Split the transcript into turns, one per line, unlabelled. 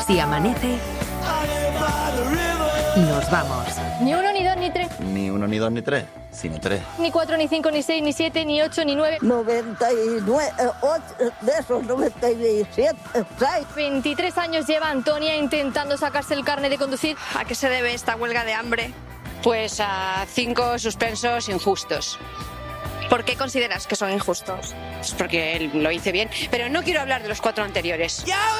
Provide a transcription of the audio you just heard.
Si amanece, nos vamos.
Ni 1, ni 2, ni 3.
Ni 1, ni 2, ni 3, sino 3.
Ni 4, ni 5, ni 6, ni 7, ni 8, ni 9.
99, 8, de esos 97, 6.
23 años lleva Antonia intentando sacarse el carnet de conducir.
¿A qué se debe esta huelga de hambre?
Pues a 5 suspensos injustos.
¿Por qué consideras que son injustos?
Pues porque él lo hice bien, pero no quiero hablar de los 4 anteriores.